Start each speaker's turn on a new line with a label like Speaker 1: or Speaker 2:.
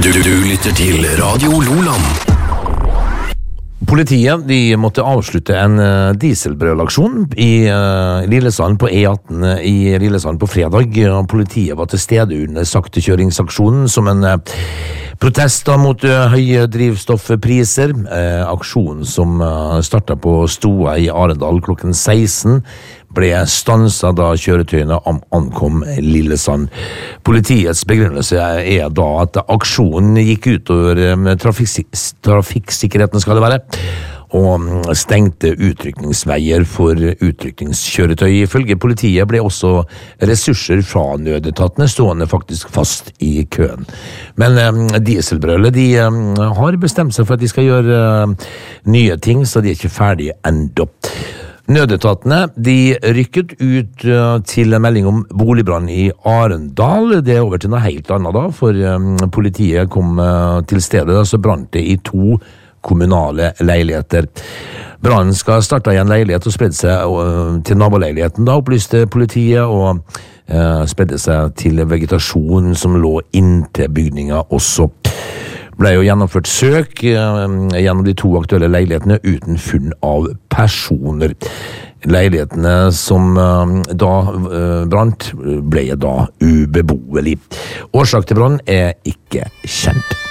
Speaker 1: Du lytter til Radio Loland.
Speaker 2: Politiet måtte avslutte en dieselbrølaksjon i Lillesand på E18 i Lillesand på fredag. Politiet var til stede under saktekjøringsaksjonen som en protest mot høye drivstoffpriser. Aksjonen som startet på Stoa i Arendal klokken 16 ble stanset da kjøretøyene ankom Lillesand. Politiets begrunnelse da at aksjonen gikk utover trafikksikkerheten, skal det være, og stengte utrykningsveier for utrykningskjøretøy. Ifølge politiet ble også ressurser fra nødetatene stående faktisk fast i køen. Men dieselbrølet har bestemt seg for at de skal gjøre nye ting, så de er ikke ferdige enda. Nødetatene rykket ut til en melding om boligbrann i Arendal. Det over til noe helt annet da, for politiet kom til stedet, så brant det i 2 kommunale leiligheter. Brannen skal starte i en leilighet og spredde seg til naboleiligheten, da opplyste politiet, og spredde seg til vegetasjon som lå inntil bygninga også. Ble jo gjennomført søk gjennom de 2 aktuelle leilighetene uten funn av personer. Leilighetene som da brant ble da ubeboelig. Årsak til brann er ikke kjent.